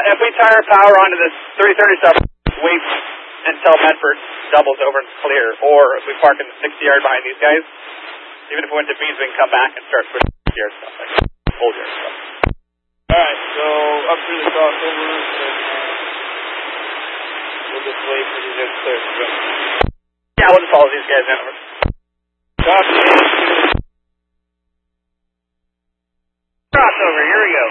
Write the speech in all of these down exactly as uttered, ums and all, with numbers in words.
if we tire power onto this three thirty-seven, wait until Medford doubles over and clear, or if we park in the sixty yard behind these guys, even if we went to Beans, we can come back and start switching gear stuff, like old gear stuff. Alright, so up through the crossover, and we'll just wait for these guys to clear. Yeah, we'll just follow these guys in. Copy. Crossover, here we go.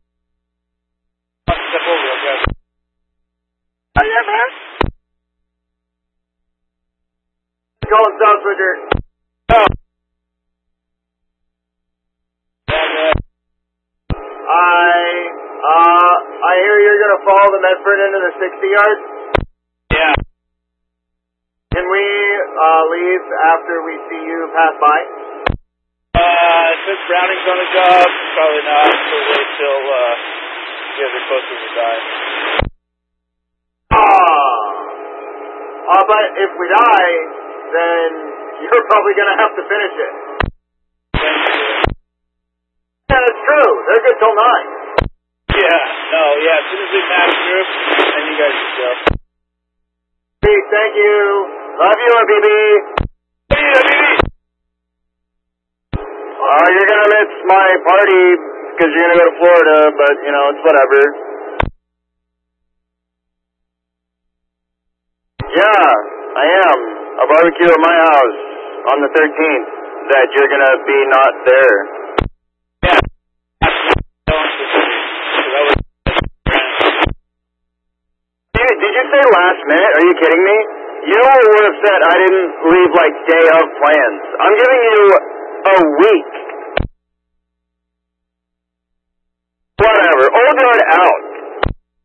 Step over, okay. Oh, yeah, man. Going south, Switcher. Oh. I, uh, I hear you're going to follow the Medford into the sixty yards. Yeah. Can we, uh, leave after we see you pass by? Uh, since Browning's on the job, probably not. So wait till, uh, you guys are closer to die. Ah. Uh, but if we die, then you're probably going to have to finish it. Yeah, that's true. They're good till nine. Yeah, no, yeah, as soon as we pass through, then you guys can go. Peace, thank you. Love you, B B. Hey, B B! Uh, you're going to miss my party because you're going to go to Florida, but, you know, it's whatever. Yeah, I am. A barbecue at my house on the thirteenth that you're going to be not there. Yeah. Dude, did you say last minute? Are you kidding me? You were upset I didn't leave, like, day of plans. I'm giving you a week